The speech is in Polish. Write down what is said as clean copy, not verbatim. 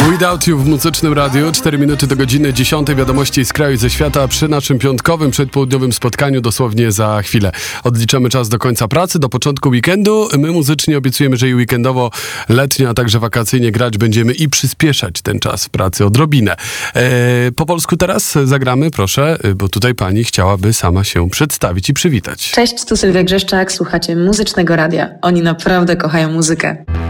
Without You w Muzycznym Radiu. 4 minuty do godziny 10. Wiadomości z kraju i ze świata przy naszym piątkowym, przedpołudniowym spotkaniu dosłownie za chwilę. Odliczamy czas do końca pracy, do początku weekendu. My muzycznie obiecujemy, że i weekendowo, letnio, a także wakacyjnie grać będziemy i przyspieszać ten czas w pracy odrobinę. Po polsku teraz zagramy, proszę, bo tutaj pani chciałaby sama się przedstawić i przywitać. Cześć, tu Sylwia Grzeszczak, słuchacie Muzycznego Radia. Oni naprawdę kochają muzykę.